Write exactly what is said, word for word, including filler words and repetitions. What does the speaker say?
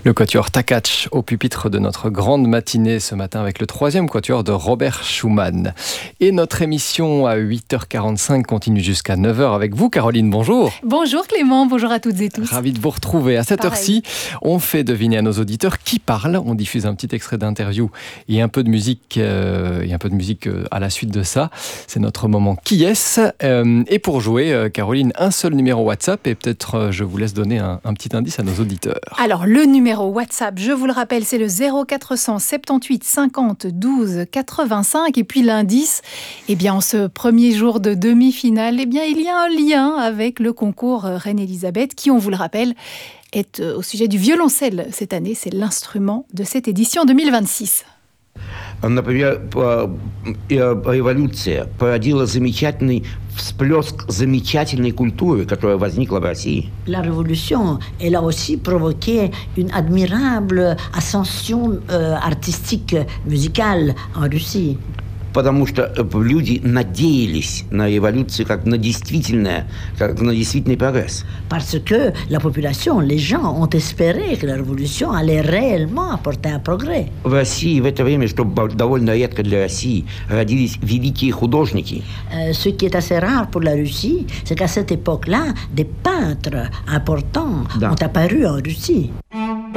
Le quatuor Takach au pupitre de notre grande matinée ce matin avec le troisième quatuor de Robert Schumann. Et notre émission à huit heures quarante-cinq continue jusqu'à neuf heures avec vous, Caroline. Bonjour. Bonjour Clément, bonjour à toutes et tous. Ravi de vous retrouver. À cette Pareil. heure-ci, on fait deviner à nos auditeurs qui parle. On diffuse un petit extrait d'interview et un peu de musique, euh, et un peu de musique euh, à la suite de ça. C'est notre moment Qui est-ce euh, Et pour jouer, euh, Caroline, un seul numéro WhatsApp et peut-être euh, je vous laisse donner un, un petit indice à nos auditeurs. Alors le numéro WhatsApp, je vous le rappelle, c'est le zéro quatre cent soixante-dix-huit cinquante douze quatre-vingt-cinq. Et puis l'indice, eh bien en ce premier jour de demi-finale, eh bien il y a un lien avec le concours Reine-Elisabeth qui, on vous le rappelle, est au sujet du violoncelle cette année. C'est l'instrument de cette édition deux mille vingt-six. Например, революция породила замечательный всплеск замечательной культуры, которая возникла в России. La révolution, elle a aussi provoqué une admirable ascension euh, artistique, musicale en Russie. Потому что люди надеялись на революцию как на действительное, как на действительный прогресс. Parce que la population, les gens ont espéré que la révolution allait réellement apporter un progrès. В России в это время, что довольно редко для России, родились великие художники. Euh, ce qui est assez rare pour la Russie, c'est qu'à cette époque-là, des peintres importants Да. ont apparu en Russie.